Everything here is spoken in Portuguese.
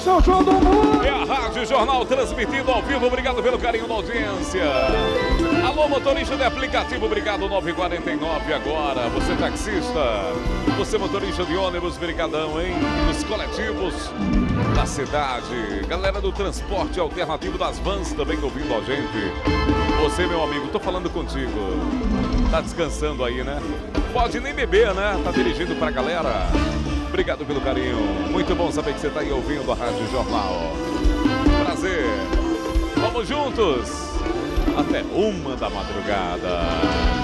São João do Mundo. É a Rádio Jornal transmitindo ao vivo. Obrigado pelo carinho da audiência. Alô, motorista de aplicativo, obrigado. 9h49 agora. Você taxista, você motorista de ônibus, brigadão, hein? Dos coletivos da cidade. Galera do transporte alternativo das vans também ouvindo a gente. Você, meu amigo, tô falando contigo. Tá descansando aí, né? Pode nem beber, né? Tá dirigindo pra galera. Obrigado pelo carinho. Muito bom saber que você tá aí ouvindo a Rádio Jornal. Prazer. Vamos juntos. Até 1 da madrugada.